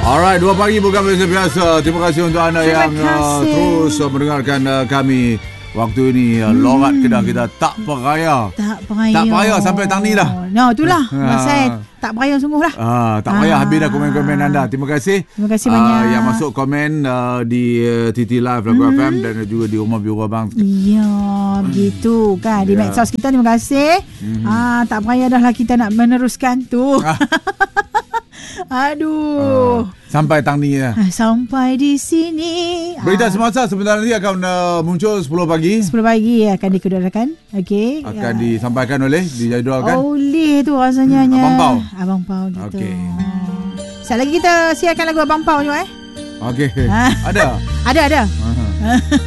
Alright, 2 pagi bukan biasa. Terima kasih untuk anda yang terus mendengarkan kami. Waktu ini lorat Kedah kita tak payah. Tak payah sampai tang ni dah. No, itulah. Saya tak payah sungguh lah. Tak payah habis dah komen-komen anda. Terima kasih. Terima kasih banyak. Yang masuk komen di TT Live Lagu FM dan juga di Rumah Biru Abang. Ya, begitu kan. Di medsos kita, terima kasih. Tak payah dah lah kita nak meneruskan tu. Aduh. Sampai tang ni ya. Sampai di sini. Berita semasa sebentar nanti akan muncul 10 pagi. 10 pagi akan dikeluarkan. Okey. Akan disampaikan dijadualkan. Oleh tu rasanya. Abang Pau gitu. Okey. Sekali lagi kita siarkan lagu Abang Pau juga Okey. Ada. Ada.